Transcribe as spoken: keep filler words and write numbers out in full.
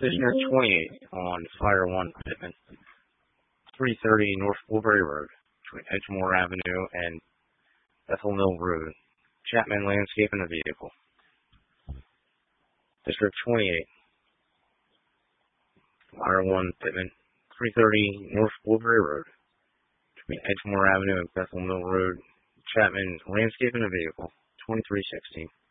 District twenty-eight on Fire one Pittman, three thirty North Woodbury Road, between Edgemore Avenue and Bethel Mill Road. Chapman Landscaping a vehicle. District twenty-eight, Fire one Pittman, three thirty North Woodbury Road, between Edgemore Avenue and Bethel Mill Road. Chapman Landscaping a vehicle, twenty-three sixteen.